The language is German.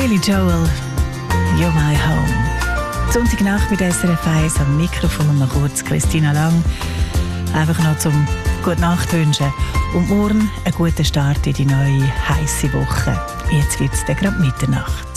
Billy Joel, You're My Home. Sonntagnacht mit SRF 1 am Mikrofon noch kurz Christina Lang. Einfach noch zum Gute Nacht wünschen und morgen einen guten Start in die neue heisse Woche. Jetzt wird es dann gerade Mitternacht.